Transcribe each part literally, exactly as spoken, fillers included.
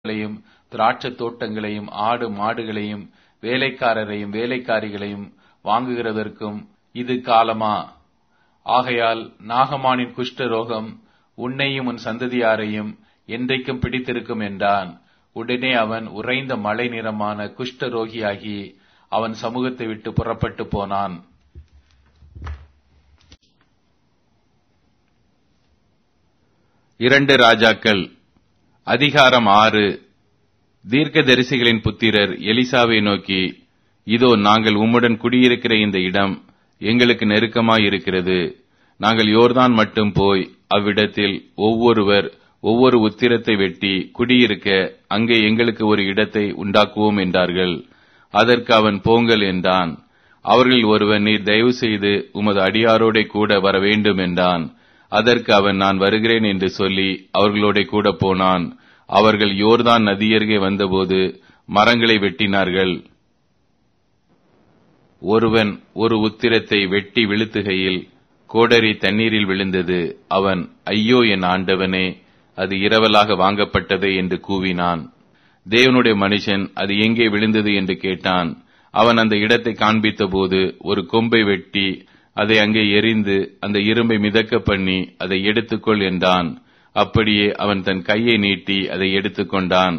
களையும் திராட்சை தோட்டங்களையும் ஆடு மாடுகளையும் வேலைக்காரரையும் வேலைக்காரிகளையும் வாங்குகிறதற்கும் இது காலமா? ஆகையால் நாகமானின் குஷ்ட ரோகம் உன்னையும் உன் சந்ததியாரையும் என்றைக்கும் பிடித்திருக்கும் என்றான். உடனே அவன் உறைந்த மலை நிறமான குஷ்ட ரோகியாகி அவன் சமூகத்தை விட்டு புறப்பட்டு போனான். இரண்டு ராஜாக்கள் அதிகாரம் ஆறு. தீர்க்கதரிசிகளின் புத்திரர் எலிசாவை நோக்கி, இதோ நாங்கள் உம்முடன் குடியிருக்கிற இந்த இடம் எங்களுக்கு நெருக்கமாயிருக்கிறது. நாங்கள் யோர்தான் மட்டும் போய் அவ்விடத்தில் ஒவ்வொருவர் ஒவ்வொரு உத்திரத்தை வெட்டி குடியிருக்க அங்கே எங்களுக்கு ஒரு இடத்தை உண்டாக்குவோம் என்றார்கள். அதற்கு அவன் போங்கள் என்றான். அவர்களில் ஒருவன், நீர் தயவு செய்து உமது அடியாரோட கூட வர வேண்டும் என்றான். அதற்கு அவன், நான் வருகிறேன் என்று சொல்லி அவர்களோட கூட போனான். அவர்கள் யோர்தான் நதியருகே வந்தபோது மரங்களை வெட்டினார்கள். ஒருவன் ஒரு உத்திரத்தை வெட்டி விழுத்துகையில் கோடரி தண்ணீரில் விழுந்தது. அவன், ஐயோ என் ஆண்டவனே, அது இரவலாக வாங்கப்பட்டதே என்று கூவினான். தேவனுடைய மனுஷன் அது எங்கே விழுந்தது என்று கேட்டான். அவன் அந்த இடத்தை காண்பித்த போது ஒரு கொம்பை வெட்டி அதை அங்கே எறிந்து அந்த இரும்பை மிதக்க பண்ணி அதை எடுத்துக்கொள் என்றான். அப்படியே அவன் தன் கையை நீட்டி அதை எடுத்துக்கொண்டான்.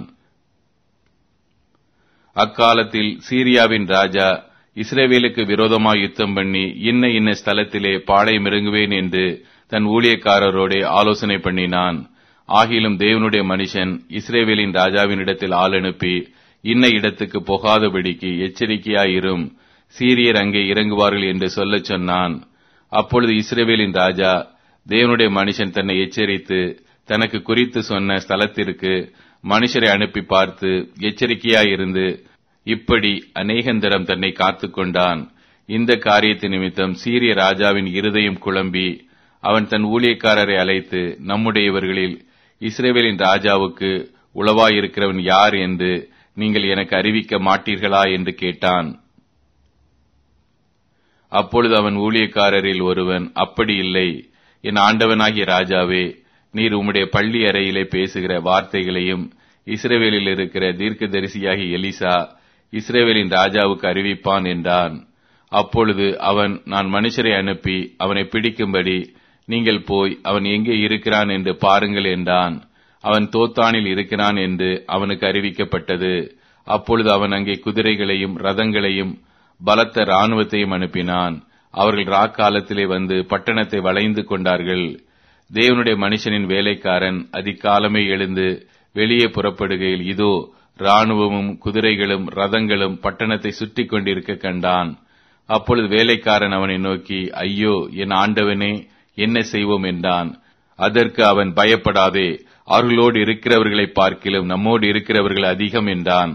அக்காலத்தில் சீரியாவின் ராஜா இஸ்ரவேலுக்கு விரோதமாய் யுத்தம் பண்ணி இன்ன இன்ன ஸ்தலத்திலே பாளையம் இறங்குவேன் என்று தன் ஊழியக்காரரோட ஆலோசனை பண்ணினான். ஆகிலும் தேவனுடைய மனுஷன் இஸ்ரவேலின் ராஜாவினிடத்தில் ஆள் அனுப்பி, இன்ன இடத்துக்கு போகாதபடிக்கு எச்சரிக்கையாயிரும், சீரியர் அங்கே இறங்குவார்கள் என்று சொல்லச் சொன்னான். அப்பொழுது இஸ்ரவேலின் ராஜா தேவனுடைய மனுஷன் தன்னை எச்சரித்து தனக்கு குறித்து சொன்ன ஸ்தலத்திற்கு மனுஷரை அனுப்பி பார்த்து எச்சரிக்கையாயிருந்து இப்படி அநேகந்தரம் தன்னை காத்து கொண்டான். இந்த காரியத்து நிமித்தம் சீரிய ராஜாவின் இருதயம் குழம்பி அவன் தன் ஊழியக்காரரை அழைத்து, நம்முடையவர்களில் இஸ்ரவேலின் ராஜாவுக்கு உளவாயிருக்கிறவன் யார் என்று நீங்கள் எனக்கு அறிவிக்க மாட்டீர்களா என்று கேட்டான். அப்பொழுது அவன் ஊழியக்காரரில் ஒருவன், அப்படி இல்லை, என் ஆண்டவனாகிய ராஜாவே, நீர் உம்முடைய பள்ளி அறையிலே பேசுகிற வார்த்தைகளையும் இஸ்ரவேலில் இருக்கிற தீர்க்கதரிசியாகிய எலிசா இஸ்ரவேலின் ராஜாவுக்கு அறிவிப்பான் என்றான். அப்பொழுது அவன், நான் மனுஷரை அனுப்பி அவனை பிடிக்கும்படி நீங்கள் போய் அவன் எங்கே இருக்கிறான் என்று பாருங்கள் என்றான். அவன் தோத்தானில் இருக்கிறான் என்று அவனுக்கு அறிவிக்கப்பட்டது. அப்பொழுது அவன் அங்கே குதிரைகளையும் ரதங்களையும் பலத்த இராணுவத்தையும் அனுப்பினான். அவர்கள் ராக்காலத்திலே வந்து பட்டணத்தை வளைந்து கொண்டார்கள். தேவனுடைய மனுஷனின் வேலைக்காரன் அதிகாலமே எழுந்து வெளியே புறப்படுகையில் இதோ இராணுவமும் குதிரைகளும் ரதங்களும் பட்டணத்தை சுற்றி கொண்டிருக்க கண்டான். அப்பொழுது வேலைக்காரன் அவனை நோக்கி, ஐயோ என் ஆண்டவனே, என்ன செய்வோம் என்றான். அதற்கு அவன், பயப்படாதே, அவர்களோடு இருக்கிறவர்களை பார்க்கிலும் நம்மோடு இருக்கிறவர்கள் அதிகம் என்றான்.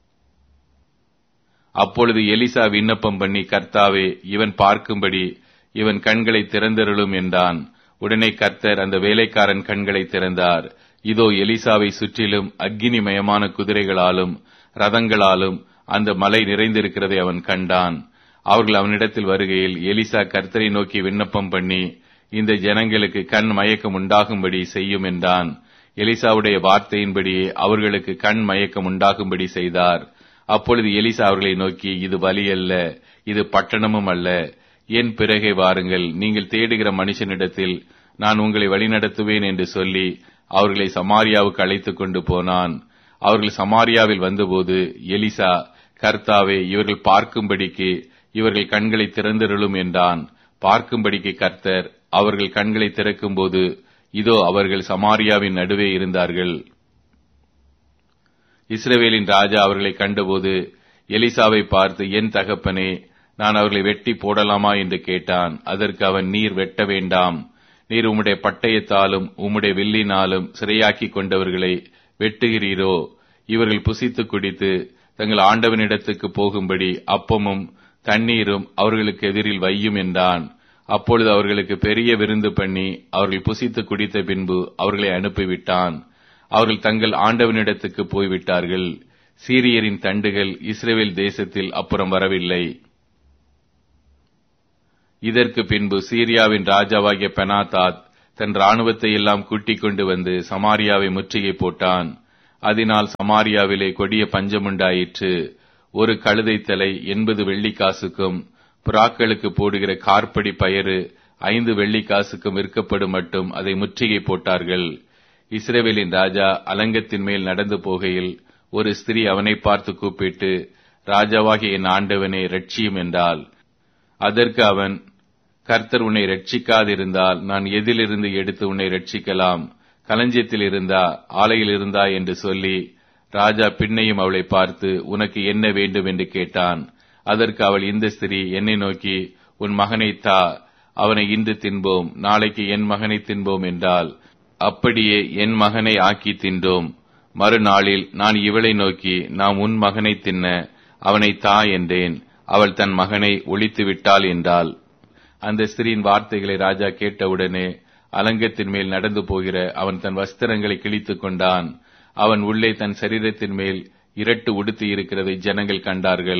அப்பொழுது எலிசா விண்ணப்பம் பண்ணி, கர்த்தாவே, இவன் பார்க்கும்படி இவன் கண்களை திறந்தருளும் என்றான். உடனே கர்த்தர் அந்த வேலைக்காரன் கண்களை திறந்தார். இதோ எலிசாவை சுற்றிலும் அக்கினிமயமான குதிரைகளாலும் ரதங்களாலும் அந்த மலை நிறைந்திருக்கிறதை அவன் கண்டான். அவர்கள் அவனிடத்தில் வருகையில் எலிசா கர்த்தரை நோக்கி விண்ணப்பம் பண்ணி, இந்த ஜனங்களுக்கு கண் மயக்கம் உண்டாகும்படி செய்யும் என்றான். எலிசாவுடைய வார்த்தையின்படியே அவர்களுக்கு கண் மயக்கம் உண்டாகும்படி செய்தார். அப்பொழுது எலிசா அவர்களை நோக்கி, இது வழி அல்ல, இது பட்டணமும் அல்ல. என் பிறகே வாருங்கள், நீங்கள் தேடுகிற மனுஷனிடத்தில் நான் உங்களை வழிநடத்துவேன் என்று சொல்லி அவர்களை சமாரியாவுக்கு அழைத்துக் கொண்டு போனான். அவர்கள் சமாரியாவில் வந்தபோது எலிசா, கர்த்தாவே, இவர்கள் பார்க்கும்படிக்கு இவர்கள் கண்களை திறந்தருளும் என்றான். பார்க்கும்படிக்கு கர்த்தர் அவர்கள் கண்களை திறக்கும்போது இதோ அவர்கள் சமாரியாவின் நடுவே இருந்தார்கள். இஸ்ரவேலின் ராஜா அவர்களை கண்டபோது எலிசாவை பார்த்து, என் தகப்பனே, நான் அவர்களை வெட்டி போடலாமா என்று கேட்டான். அதற்கு அவன், நீர் வெட்ட வேண்டாம். நீர் உம்முடைய பட்டயத்தாலும் உம்முடைய வில்லினாலும் சிறையாக்கி கொண்டவர்களை வெட்டுகிறீரோ? இவர்கள் புசித்து குடித்து தங்கள் ஆண்டவனிடத்துக்கு போகும்படி அப்பமும் தண்ணீரும் அவர்களுக்கு எதிரில் வையும் என்றான். அப்பொழுது அவர்களுக்கு பெரிய விருந்து பண்ணி அவர்கள் புசித்து குடித்த பின்பு அவர்களை அனுப்பிவிட்டான். அவர்கள் தங்கள் ஆண்டவனிடத்துக்கு போய்விட்டார்கள். சீரியரின் தண்டுகள் இஸ்ரவேல் தேசத்தில் அப்புறம் வரவில்லை. இதற்கு பின்பு சீரியாவின் ராஜாவாகிய பெனாதாத் தன் இராணுவத்தை எல்லாம் கூட்டிக் கொண்டு வந்து சமாரியாவை முற்றுகை போட்டான். அதனால் சமாரியாவிலே கொடிய பஞ்சமுண்டாயிற்று. ஒரு கழுதை தலை எண்பது வெள்ளிக்காசுக்கும் புறாக்களுக்கு போடுகிற கார்படி பயறு ஐந்து வெள்ளிக்காசுக்கும் விற்கப்படும் மட்டும் அதை முற்றுகை போட்டார்கள். இஸ்ரவேலின் ராஜா அலங்கத்தின் மேல் நடந்து போகையில் ஒரு ஸ்திரீ அவனை பார்த்து கூப்பிட்டு, ராஜாவாகிய என் ஆண்டவனை ரட்சியும் என்றாள். அதற்கு அவன், கர்த்தர் உன்னை ரட்சிக்காதிருந்தால் நான் எதிலிருந்து எடுத்து உன்னை ரட்சிக்கலாம்? களஞ்சியத்தில் இருந்தா ஆலையில் இருந்தா என்று சொல்லி, ராஜா பின்னையும் அவளை பார்த்து, உனக்கு என்ன வேண்டும் என்று கேட்டான். அதற்கு அவள், இந்த ஸ்திரீ என்னை நோக்கி, உன் மகனை தா, அவனை இன்று தின்போம், நாளைக்கு என் மகனை தின்போம் என்றாள். அப்படியே என் மகனை ஆக்கி தின்றோம். மறுநாளில் நான் இவளை நோக்கி, நாம் உன் மகனை தின்ன அவனை தா என்றேன். அவள் தன் மகனை ஒழித்து விட்டாள் என்றாள். அந்த ஸ்திரீயின் வார்த்தைகளை ராஜா கேட்டவுடனே அலங்கத்தின் மேல் நடந்து போகிற அவன் தன் வஸ்திரங்களை கிழித்துக் கொண்டான். அவன் உள்ளே தன் சரீரத்தின் மேல் இரட்டு உடுத்தி இருக்கிறதை ஜனங்கள் கண்டார்கள்.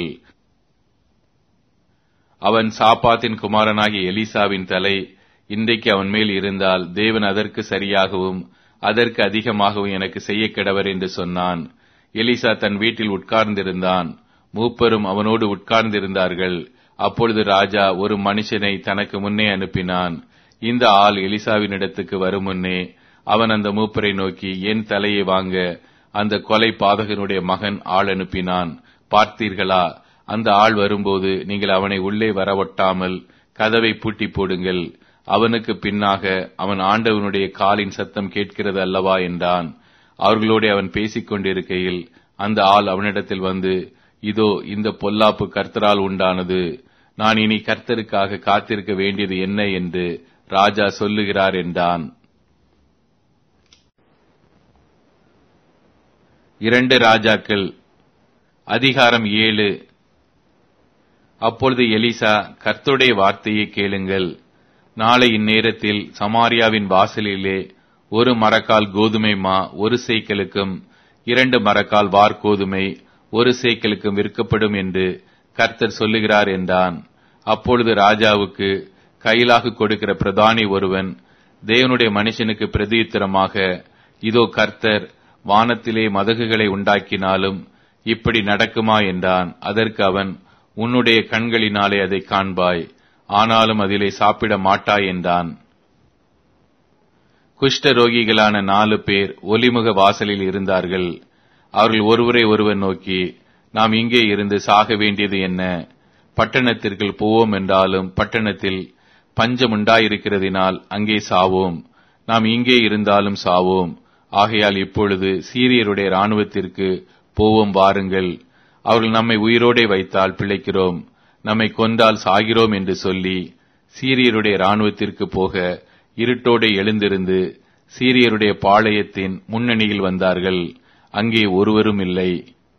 அவன் சாப்பாத்தின் குமாரனாகிய எலிசாவின் தலை இன்றைக்கு அவன் மேல் இருந்தால் தேவன் அதற்கு சரியாகவும் அதற்கு அதிகமாகவும் எனக்கு செய்ய கிடவர் என்று சொன்னான். எலிசா தன் வீட்டில் உட்கார்ந்திருந்தான். மூப்பரும் அவனோடு உட்கார்ந்திருந்தார்கள். அப்பொழுது ராஜா ஒரு மனுஷனை தனக்கு முன்னே அனுப்பினான். இந்த ஆள் எலிசாவினிடத்துக்கு வரும் முன்னே அவன் அந்த மூப்பரை நோக்கி, என் தலையை வாங்க அந்த கொலை பாதகனுடைய மகன் ஆள் அனுப்பினான், பார்த்தீர்களா? அந்த ஆள் வரும்போது நீங்கள் அவனை உள்ளே வரவொட்டாமல் கதவை பூட்டி போடுங்கள். அவனுக்கு பின்னாக அவன் ஆண்டவனுடைய காலின் சத்தம் கேட்கிறது அல்லவா என்றான். அவர்களோடு அவன் பேசிக் கொண்டிருக்கையில் அந்த ஆள் அவனிடத்தில் வந்து, இதோ இந்த பொல்லாப்பு கர்த்தரால் உண்டானது. நான் இனி கர்த்தருக்காக காத்திருக்க வேண்டியது என்ன என்று ராஜா சொல்லுகிறார் என்றான். இரண்டு ராஜாக்கள் அதிகாரம் ஏழு. அப்பொழுது எலிசா, கர்த்தருடைய வார்த்தையை கேளுங்கள். நாளை இந்நேரத்தில் சமாரியாவின் வாசலிலே ஒரு மரக்கால் கோதுமை மா ஒரு சேக்கலுக்கும் இரண்டு மரக்கால் வார்கோதுமை ஒரு சேக்கலுக்கும் விற்கப்படும் என்று கர்த்தர் சொல்லுகிறார் என்றான். அப்பொழுது ராஜாவுக்கு கையிலாக கொடுக்கிற பிரதானி ஒருவன் தேவனுடைய மனுஷனுக்கு பிரதியுத்தரமாக, இதோ கர்த்தர் வானத்திலே மதகுகளை உண்டாக்கினாலும் இப்படி நடக்குமா என்றான். அதற்கு அவன், உன்னுடைய கண்களினாலே அதை காண்பாய், ஆனாலும் அதிலே சாப்பிட மாட்டாய் என்றான். குஷ்டரோகிகளான நாலு பேர் ஒலிமுக வாசலில் இருந்தார்கள். அவர்கள் ஒருவரை ஒருவர் நோக்கி, நாம் இங்கே இருந்து சாக வேண்டியது என்ன? பட்டணத்திற்குள் போவோம் என்றாலும் பட்டணத்தில் பஞ்சம் உண்டாயிருக்கிறதினால் அங்கே சாவோம். நாம் இங்கே இருந்தாலும் சாவோம். ஆகையால் இப்பொழுது சீரியருடைய இராணுவத்திற்கு போவோம் வாருங்கள். அவர்கள் நம்மை உயிரோடே வைத்தால் பிழைக்கிறோம், நம்மை கொண்டால் சாகிறோம் என்று சொல்லி சீரியருடைய இராணுவத்திற்கு போக இருட்டோடு எழுந்திருந்து சீரியருடைய பாளையத்தின் முன்னணியில் வந்தார்கள். அங்கே ஒருவரும் இல்லை.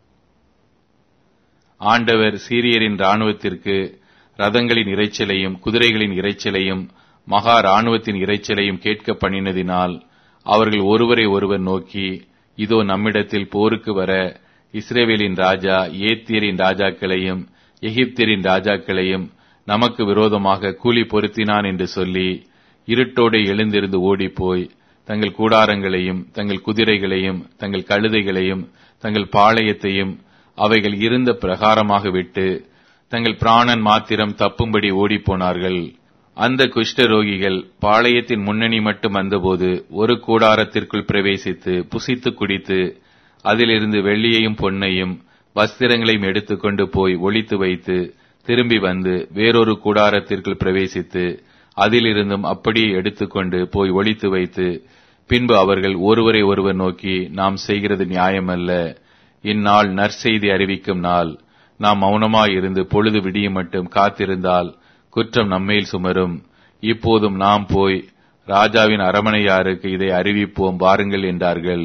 ஆண்டவர் சீரியரின் இராணுவத்திற்கு ரதங்களின் இரைச்சலையும் குதிரைகளின் இரைச்சலையும் மகா இராணுவத்தின் இரைச்சலையும் கேட்க பண்ணினதினால் அவர்கள் ஒருவரை ஒருவர் நோக்கி, இதோ நம்மிடத்தில் போருக்கு வர இஸ்ரவேலின் ராஜா ஏத்தியரின் ராஜாக்களையும் எகிப்தியரின் ராஜாக்களையும் நமக்கு விரோதமாக கூலி பொருத்தினான் என்று சொல்லி இருட்டோடு எழுந்திருந்து ஓடிப்போய் தங்கள் கூடாரங்களையும் தங்கள் குதிரைகளையும் தங்கள் கழுதைகளையும் தங்கள் பாளையத்தையும் அவைகள் இருந்த பிரகாரமாக விட்டு தங்கள் பிராணன் மாத்திரம் தப்பும்படி ஓடிப்போனார்கள். அந்த குஷ்டரோகிகள் பாளையத்தின் முன்னணி மட்டும் வந்தபோது ஒரு கூடாரத்திற்குள் பிரவேசித்து புசித்து குடித்து அதிலிருந்து வெள்ளியையும் பொன்னையும் வஸ்திரங்களையும் எடுத்துக்கொண்டு போய் ஒளித்து வைத்து திரும்பி வந்து வேறொரு கூடாரத்திற்குள் பிரவேசித்து அதிலிருந்தும் அப்படியே எடுத்துக்கொண்டு போய் ஒளித்து வைத்து பின்பு அவர்கள் ஒருவரை ஒருவர் நோக்கி, நாம் செய்கிறது நியாயமல்ல. இந்நாள் நற்செய்தி அறிவிக்கும் நாள். நாம் மௌனமாயிருந்து பொழுது விடியும் மட்டும் காத்திருந்தால் குற்றம் நம்மேல் சுமரும். இப்போதும் நாம் போய் ராஜாவின் அரமனையாருக்கு இதை அறிவிப்போம் வாருங்கள் என்றார்கள்.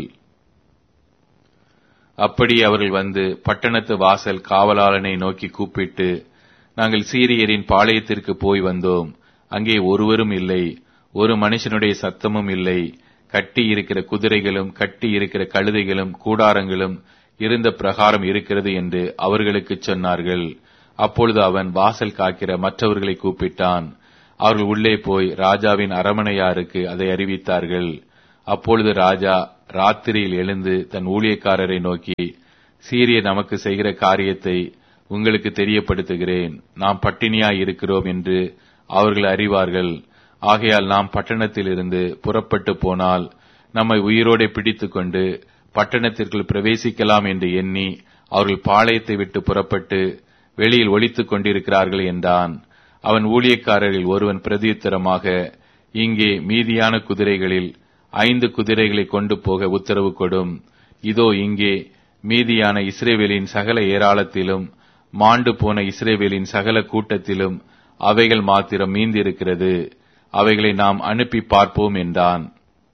அப்படி அவர்கள் வந்து பட்டணத்து வாசல் காவலாளனை நோக்கி கூப்பிட்டு, நாங்கள் சீரியரின் பாளையத்திற்கு போய் வந்தோம். அங்கே ஒருவரும் இல்லை, ஒரு மனுஷனுடைய சத்தமும் இல்லை. கட்டி இருக்கிற குதிரைகளும் கட்டி இருக்கிற கழுதைகளும் கூடாரங்களும் இருந்த பிரகாரம் இருக்கிறது என்று அவர்களுக்கு சொன்னார்கள். அப்பொழுது அவன் வாசல் காக்கிற மற்றவர்களை கூப்பிட்டான். அவர்கள் உள்ளே போய் ராஜாவின் அரமனையாருக்கு அதை அறிவித்தார்கள். அப்பொழுது ராஜா ராத்திரியில் எழுந்து தன் ஊழியக்காரரை நோக்கி, சீரியர் நமக்கு செய்கிற காரியத்தை உங்களுக்கு தெரியப்படுத்துகிறேன். நாம் பட்டினியாய் இருக்கிறோம் என்று அவர்கள் அறிவார்கள். ஆகையால் நாம் பட்டணத்திலிருந்து புறப்பட்டு போனால் நம்மை உயிரோடே பிடித்துக் கொண்டு பட்டணத்திற்குள் பிரவேசிக்கலாம் என்று எண்ணி அவர்கள் பாளையத்தை விட்டு புறப்பட்டு வெளியில் ஒளித்துக் கொண்டிருக்கிறார்கள் என்றான். அவன் ஊழியக்காரரில் ஒருவன் பிரதியுத்தரமாக, இங்கே மீதியான குதிரைகளில் ஐந்து குதிரைகளை கொண்டு போக உத்தரவு கொடும். இதோ இங்கே மீதியான இஸ்ரவேலின் சகல ஏராளத்திலும் மாண்டு போன இஸ்ரவேலின் சகல கூட்டத்திலும் அவைகள் மாத்திரம் மீந்திருக்கிறது. அவைகளை நாம் அனுப்பி பார்ப்போம் என்றான்.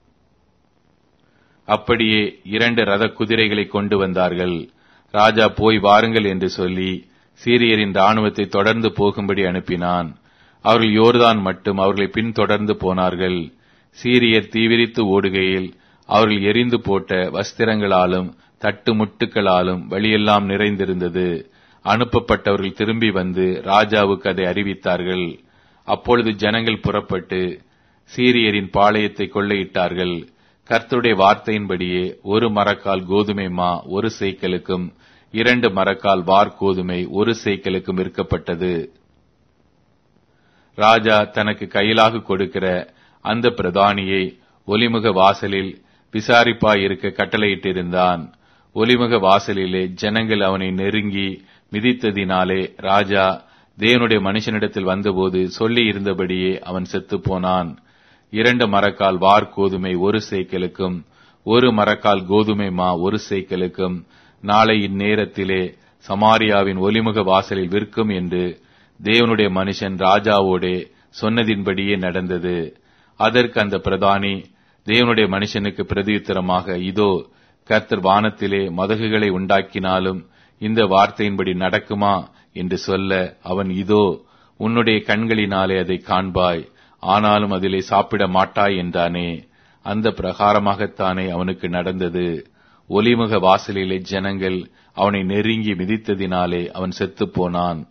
அப்படியே இரண்டு ரத குதிரைகளை கொண்டு வந்தார்கள். ராஜா போய் வாருங்கள் என்று சொல்லி சீரியரின் இராணுவத்தை தொடர்ந்து போகும்படி அனுப்பினான். அவர்கள் யோர்தான் மட்டும் அவர்களை பின்தொடர்ந்து போனார்கள். சீரியர் தீவிரித்து ஓடுகையில் அவர்கள் எரிந்து போட்ட வஸ்திரங்களாலும் தட்டு முட்டுகளாலும் வழியெல்லாம் நிறைந்திருந்தது. அனுப்பப்பட்டவர்கள் திரும்பி வந்து ராஜாவுக்கு அதை அறிவித்தார்கள். அப்பொழுது ஜனங்கள் புறப்பட்டு சீரியரின் பாளையத்தை கொள்ளையிட்டார்கள். கர்த்தருடைய வார்த்தையின்படியே ஒரு மரக்கால் கோதுமை மா ஒரு சேக்கலுக்கும் இரண்டு மரக்கால் வார் கோதுமை ஒரு சேக்கலுக்கும் விற்கப்பட்டது. ராஜா தனக்கு கையிலாக கொடுக்கிற அந்த பிரதானியை ஒலிமுக வாசலில் விசாரிப்பாயிருக்க கட்டளையிட்டிருந்தான். ஒலிமுக வாசலிலே ஜனங்கள் அவனை நெருங்கி மிதித்ததினாலே ராஜா தேவனுடைய மனுஷனிடத்தில் வந்தபோது சொல்லி இருந்தபடியே அவன் செத்துப் போனான். இரண்டு மரக்கால் வார் கோதுமை ஒரு சேக்கலுக்கும் ஒரு மரக்கால் கோதுமை மா ஒரு சேக்கலுக்கும் நாளை இந்நேரத்திலே சமாரியாவின் ஒலிமுக வாசலில் விற்கும் என்று தேவனுடைய மனுஷன் ராஜாவோடே சொன்னதின்படியே நடந்தது. அதற்கு அந்த பிரதானி தேவனுடைய மனுஷனுக்கு பிரதியுத்தரமாக, இதோ கர்த்தர் வானத்திலே மதகுகளை உண்டாக்கினாலும் இந்த வார்த்தையின்படி நடக்குமா என்று சொல்ல அவன், இதோ உன்னுடைய கண்களினாலே அதை காண்பாய், ஆனாலும் அதிலே சாப்பிட மாட்டாய் என்றானே. அந்த பிரகாரமாகத்தானே அவனுக்கு நடந்தது. ஒலிமுக வாசலிலே ஜனங்கள் அவனை நெருங்கி மிதித்ததினாலே அவன் செத்துப் போனான்.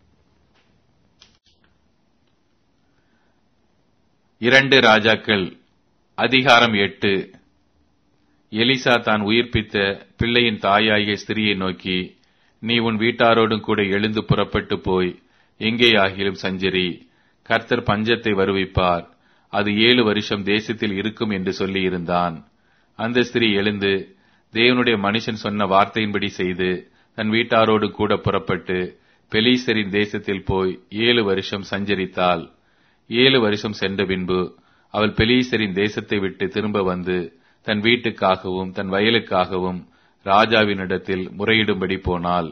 இரண்டு ராஜாக்கள் அதிகாரம் எட்டு. எலிசா தான் உயிர்ப்பித்த பிள்ளையின் தாயாகிய ஸ்திரியை நோக்கி, நீ உன் வீட்டாரோடும் கூட எழுந்து புறப்பட்டு போய் எங்கேயாகிலும் சஞ்சரி, கர்த்தர் பஞ்சத்தை வருவிப்பார், அது ஏழு வருஷம் தேசத்தில் இருக்கும் என்று சொல்லியிருந்தான். அந்த ஸ்திரீ எழுந்து தேவனுடைய மனுஷன் சொன்ன வார்த்தையின்படி செய்து தன் வீட்டாரோடு கூட புறப்பட்டு பெலிஸ்தரின் தேசத்தில் போய் ஏழு வருஷம் சஞ்சரித்தாள். ஏழு வருஷம் சென்ற பின்பு அவள் பெலிஸ்தரின் தேசத்தை விட்டு திரும்ப வந்து தன் வீட்டுக்காகவும் தன் வயலுக்காகவும் ராஜாவினிடத்தில் முறையிடும்படி போனாள்.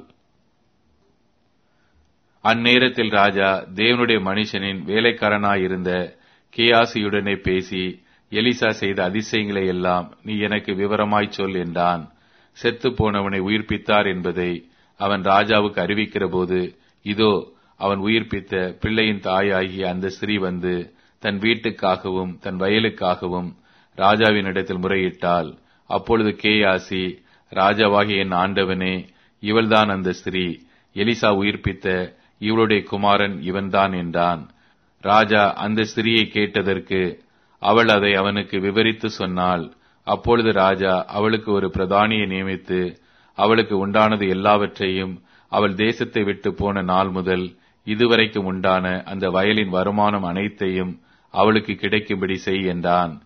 அந்நேரத்தில் ராஜா தேவனுடைய மனுஷனின் வேலைக்காரனாயிருந்த கேயாசியுடனே பேசி, எலிசா செய்த அதிசயங்களை எல்லாம் நீ எனக்கு விவரமாய்ச் சொல் என்றான். செத்து போனவனை உயிர்ப்பித்தார் என்பதை அவன் ராஜாவுக்கு அறிவிக்கிற போது, இதோ அவன் உயிர்ப்பித்த பிள்ளையின் தாயாகிய அந்த ஸ்திரீ வந்து தன் வீட்டுக்காகவும் தன் வயலுக்காகவும் ராஜாவினிடத்தில் முறையிட்டாள். அப்பொழுது கேயாசி, ராஜாவாகிய என் ஆண்டவனே, இவள்தான் அந்த ஸ்திரீ, எலிசா உயிர்ப்பித்த இவளுடைய குமாரன் இவன்தான் என்றான். ராஜா அந்த ஸ்திரீயை கேட்டதற்கு அவள் அதை அவனுக்கு விவரித்து சொன்னாள். அப்பொழுது ராஜா அவளுக்கு ஒரு பிரதானியை நியமித்து அவளுக்கு உண்டானது எல்லாவற்றையும் அவள் தேசத்தை விட்டு போன நாள் முதல் இதுவரைக்கும் உண்டான அந்த வயலின் வருமானம் அனைத்தையும் அவளுக்கு கிடைக்கும்படி செய் என்றான்.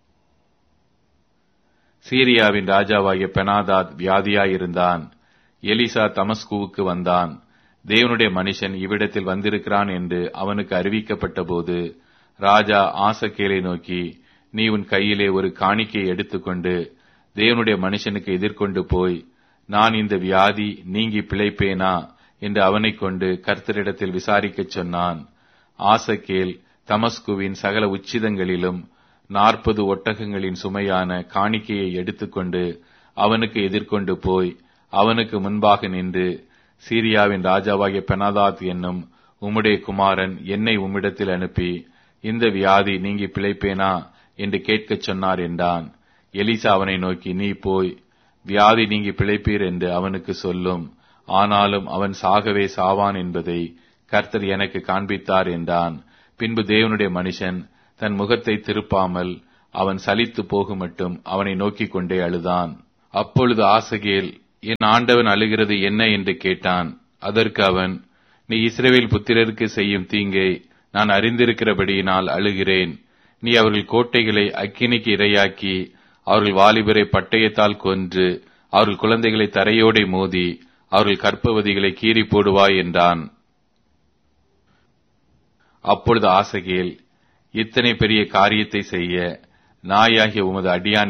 சீரியாவின் ராஜாவாகிய பெனாதாத் வியாதியாயிருந்தான். எலிசா தமஸ்குவுக்கு வந்தான். தேவனுடைய மனுஷன் இவ்விடத்தில் வந்திருக்கிறான் என்று அவனுக்கு அறிவிக்கப்பட்ட போது ராஜா ஆசகேலை நோக்கி, நீ உன் கையிலே ஒரு காணிக்கையை எடுத்துக்கொண்டு தேவனுடைய மனுஷனுக்கு எதிர்கொண்டு போய், நான் இந்த வியாதி நீங்கி பிழைப்பேனா என்று அவனை கொண்டு கர்த்தரிடத்தில் விசாரிக்கச் சொன்னான். ஆசகேல் தமஸ்குவின் சகல உச்சிதங்களிலும் நாற்பது ஒட்டகங்களின் சுமையான காணிக்கையை எடுத்துக்கொண்டு அவனுக்கு எதிர்கொண்டு போய் அவனுக்கு முன்பாக நின்று, சீரியாவின் ராஜாவாகிய பெனாதாத் என்னும் உம்முடைய குமாரன் என்னை உம்மிடத்தில் அனுப்பி இந்த வியாதி நீங்கி பிழைப்பேனா என்று கேட்கச் சொன்னார் என்றான். எலிசா அவனை நோக்கி, நீ போய் வியாதி நீங்கி பிழைப்பீர் என்று அவனுக்கு சொல்லும், ஆனாலும் அவன் சாகவே சாவான் என்பதை கர்த்தர் எனக்கு காண்பித்தார் என்றான். பின்பு தேவனுடைய மனுஷன் தன் முகத்தை திருப்பாமல் அவன் சலித்து போகுமட்டும் அவனை நோக்கிக் கொண்டே அழுதான். அப்பொழுது ஆசகேல், என் ஆண்டவன் அழுகிறது என்ன என்று கேட்டான். அதற்கு அவன், நீ இஸ்ரவேல் புத்திரருக்கு செய்யும் தீங்கை நான் அறிந்திருக்கிறபடியினால் அழுகிறேன். நீ அவர்கள் கோட்டைகளை அக்கினிக்கு இரையாக்கி அவர்கள் வாலிபரை பட்டயத்தால் கொன்று அவர்கள் குழந்தைகளை தரையோடே மோதி அவர்கள் கர்ப்பவதிகளை கீறி போடுவாய் என்றான். அப்பொழுது ஆசகேல், இத்தனை பெரிய காரியத்தை செய்ய நாயாகிய உமது அடியான்